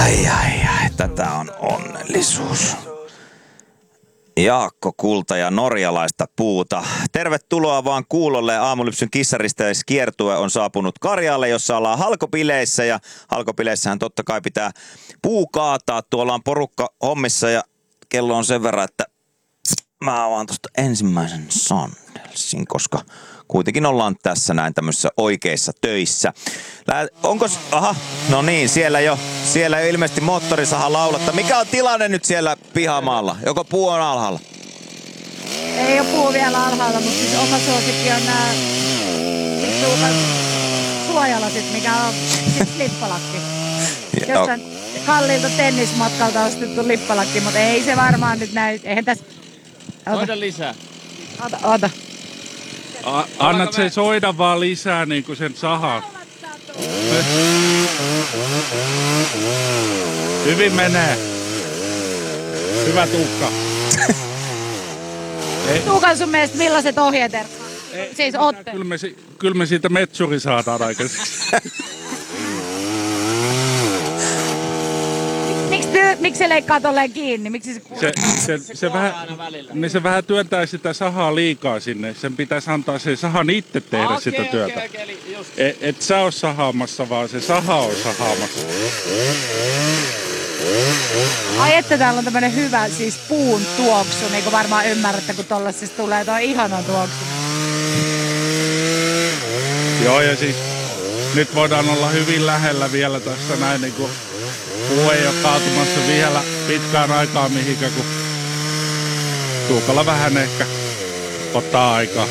Ai, tätä on onnellisuus. Jaakko Kulta ja norjalaista puuta. Tervetuloa vaan kuulolle. Aamulypsyn kissaristeis-kiertue on saapunut Karjaalle, jossa ollaan halkopileissä. Ja halkopileissähän totta kai pitää puu kaataa. Tuolla on porukka hommissa ja kello on sen verran, että mä avaan tuosta ensimmäisen sandelsin, koska kuitenkin ollaan tässä näin tämmöisissä oikeissa töissä. Aha, no niin, siellä jo ilmeisesti moottorisaha laulatta. Mikä on tilanne nyt siellä pihamaalla? Joko puu on alhaalla? Ei ole puu vielä alhaalla, mutta siis oma suosikki on nämä suojalasit, mikä on siis lippalakki. Jossain kalliilta tennismatkalta ostettu lippalakki, mutta ei se varmaan nyt näy. Eihän tässä... Soida lisää. Ota. Annat sen soida vaan lisää niin kuin sen sahan. Hyvin menee. Hyvä Tuukka. Tuukka, sun mielestä millaiset ohjeet, Erkka? Siis otte. Kyllä me siitä metsuri saadaan aikaiseksi. Miksi se leikkaa tolleen kiinni? Miksi se vähän työntää sitä sahaa liikaa sinne. Sen pitäisi antaa se sahan itse tehdä sitä työtä. Et sä oo sahaamassa, vaan se saha on sahaamassa. Ai että täällä on tämmönen hyvä siis puun tuoksu, niin kuin varmaan ymmärrätte, kun tollasesta tulee tuo ihana tuoksu. Joo, ja siis nyt voidaan olla hyvin lähellä vielä tässä näin, niin kuin puu ei ole kaatumassa vielä pitkään aikaa mihinkä, kun Tuukalla vähän ehkä ottaa aikaa.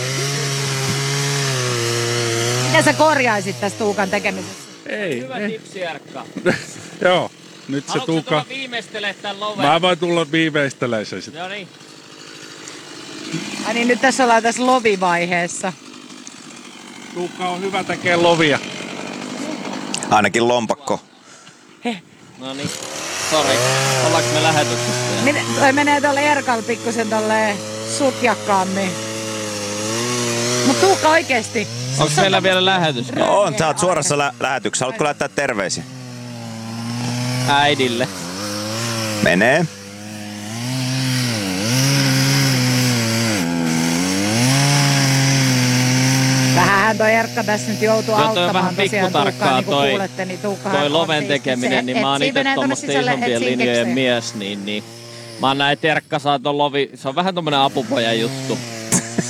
Mitä sä korjaisit tästä Tuukan tekemisessä? Hyvä tipsi, Erkka. Joo, nyt se Tuukka... Haluatko tulla viimeistelee tän loven? Mä voin tulla viimeistelee se sitten. No niin. Ai niin, nyt tässä ollaan tässä lovivaiheessa. Tuukka on hyvä tekee lovia. Ainakin lompakko. No niin. Sori. Ollaanko me lähetyksessä? Toi menee tuolle Erkalla pikkusen tolleen sutjakkaammin. Mut Tuukka oikeesti. Onks meillä vielä lähetys? No on, sä oot suorassa lähetyksessä. Haluatko lähettää terveisiä? Äidille. Menee. Vähänhän toi Erkka tässä nyt joutuu auttamaan vähän tosiaan Tuukkaa, niin kuin toi- kuulette, niin Toi loven tekeminen, niin mä oon ite tommoista isompien linjojen mies, niin mä näin, että Erkka saa ton lovi, se on vähän tommonen apupojan juttu.